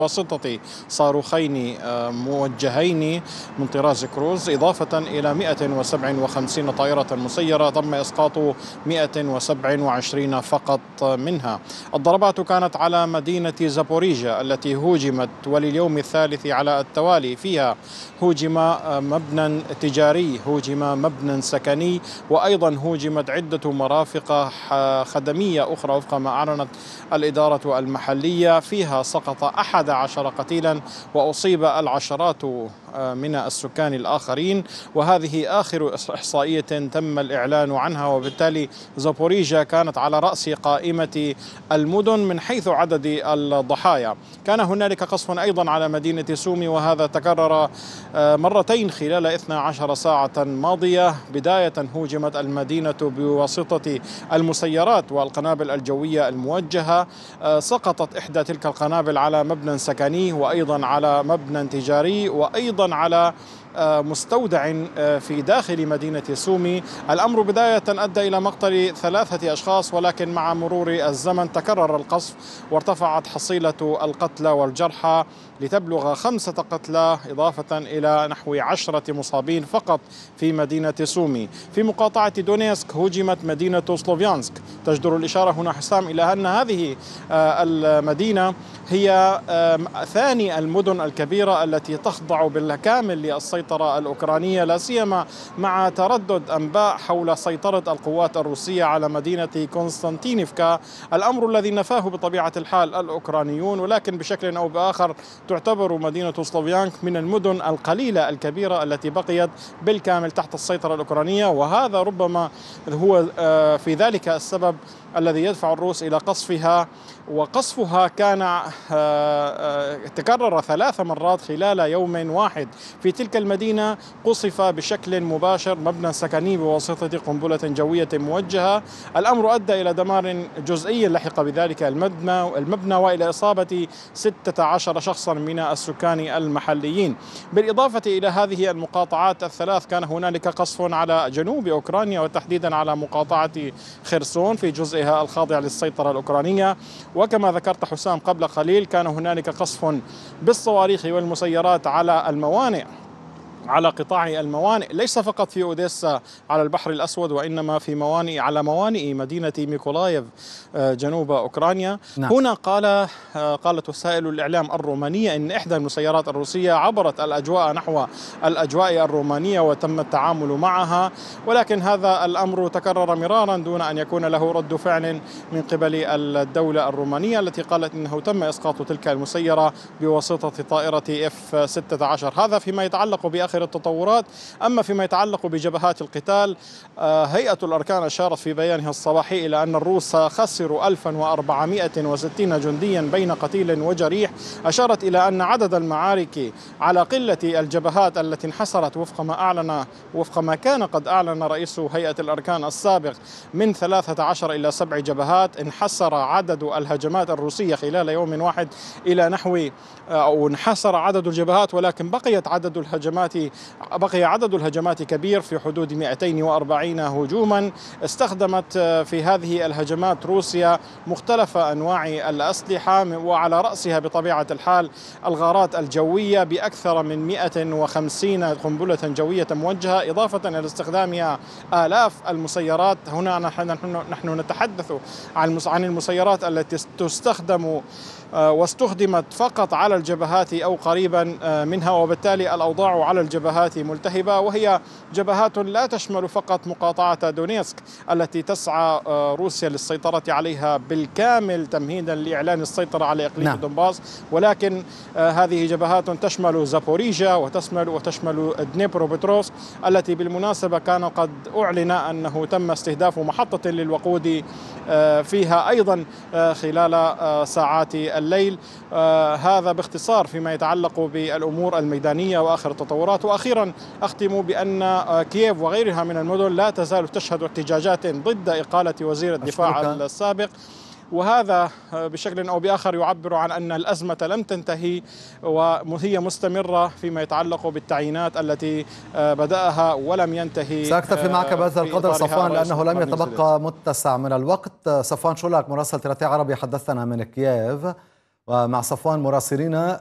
بواسطة صاروخين موجهين من طراز كروز، إضافة إلى 157 طائرة مسيرة تم إسقاط 127 فقط منها. الضربات كانت على مدينة زابوريجيا التي هوجمت ولليوم الثالث على التوالي. فيها هوجم مبنى تجاري، هوجم مبنى سكني، وأيضا هوجمت عدة مرافق خدمية أخرى وفق ما أعلنت الإدارة المحلية. فيها سقط 11 قتيلا وأصيب العشرات من السكان الآخرين، وهذه آخر إحصائية تم الإعلان عنها. وبالتالي زابوريجيا كانت على رأس قائمة المدن من حيث عدد الضحايا. كان هنالك قصف أيضا على مدينة سومي، وهذا تكرر مرتين خلال 12 ساعة ماضية. بداية هوجمت المدينة بواسطة المسيرات والقنابل الجوية الموجهة. سقطت إحدى تلك القنابل على مبنى سكني، وأيضا على مبنى تجاري، وأيضا على مستودع في داخل مدينة سومي. الأمر بداية أدى إلى مقتل 3 أشخاص، ولكن مع مرور الزمن تكرر القصف وارتفعت حصيلة القتلى والجرحى لتبلغ 5 قتلى، إضافة إلى نحو 10 مصابين فقط في مدينة سومي. في مقاطعة دونيسك هجمت مدينة سلوفيانسك. تجدر الإشارة هنا حسام إلى أن هذه المدينة هي ثاني المدن الكبيرة التي تخضع بالكامل للسيطرة الأوكرانية، لا سيما مع تردد أنباء حول سيطرة القوات الروسية على مدينة كونستانتينيفكا، الأمر الذي نفاه بطبيعة الحال الأوكرانيون. ولكن بشكل أو بآخر تعتبر مدينة سلوفيانسك من المدن القليلة الكبيرة التي بقيت بالكامل تحت السيطرة الأوكرانية، وهذا ربما هو في ذلك السبب الذي يدفع الروس إلى قصفها. وقصفها كان تكرر 3 مرات خلال يوم واحد. في تلك المدينة قصف بشكل مباشر مبنى سكني بواسطة قنبلة جوية موجهة. الأمر أدى إلى دمار جزئي لحق بذلك المبنى وإلى إصابة 16 شخصا من السكان المحليين. بالإضافة إلى هذه المقاطعات الثلاث، كان هنالك قصف على جنوب أوكرانيا، وتحديدا على مقاطعة خرسون في جزئها الخاضع للسيطرة الأوكرانية. وكما ذكرت حسام قبل قليل، كان هنالك قصف بالصواريخ والمسيرات على الموانئ، على قطاع الموانئ، ليس فقط في أوديسا على البحر الأسود، وإنما في على موانئ مدينة ميكولايف جنوب أوكرانيا. نعم. هنا قالت وسائل الإعلام الرومانية إن إحدى المسيرات الروسية عبرت الأجواء نحو الأجواء الرومانية وتم التعامل معها، ولكن هذا الأمر تكرر مرارا دون أن يكون له رد فعل من قبل الدولة الرومانية، التي قالت إنه تم إسقاط تلك المسيرة بواسطة طائرة F-16. هذا فيما يتعلق بآخر التطورات. أما فيما يتعلق بجبهات القتال، هيئة الأركان أشارت في بيانها الصباحي إلى أن الروس خسروا 1460 جنديا بين قتيل وجريح. أشارت إلى أن عدد المعارك على قلة الجبهات التي انحسرت وفق ما كان قد أعلن رئيس هيئة الأركان السابق من 13 إلى 7 جبهات. انحسر عدد الهجمات الروسية خلال يوم واحد إلى انحسر عدد الجبهات، ولكن بقي عدد الهجمات كبير في حدود 240 هجوما. استخدمت في هذه الهجمات روسيا مختلف أنواع الأسلحة، وعلى رأسها بطبيعة الحال الغارات الجوية بأكثر من 150 قنبلة جوية موجهة، إضافة إلى استخدامها آلاف المسيرات. هنا نحن نتحدث عن المسيرات التي تستخدم واستخدمت فقط على الجبهات أو قريبا منها، وبالتالي الأوضاع على الجبهات ملتهبة، وهي جبهات لا تشمل فقط مقاطعة دونيسك التي تسعى روسيا للسيطرة عليها بالكامل تمهيدا لإعلان السيطرة على إقليم دونباس، ولكن هذه جبهات تشمل زابوريجيا وتشمل دنيبروبتروفسك، التي بالمناسبة كان قد أعلن أنه تم استهداف محطة للوقود فيها أيضا خلال ساعات الليل. هذا باختصار فيما يتعلق بالأمور الميدانية وآخر التطورات. وأخيرا أختم بأن كييف وغيرها من المدن لا تزال تشهد احتجاجات ضد إقالة وزير الدفاع السابق، وهذا بشكل أو بآخر يعبر عن أن الأزمة لم تنتهي وهي مستمرة فيما يتعلق بالتعيينات التي بدأها ولم ينتهي. سأكتفي معك بهذا القدر صفوان لأنه لم يتبقى متسع من الوقت. صفوان شولاك مراسل ترتي عربي حدثنا من كييف. ومع صفوان مراسلين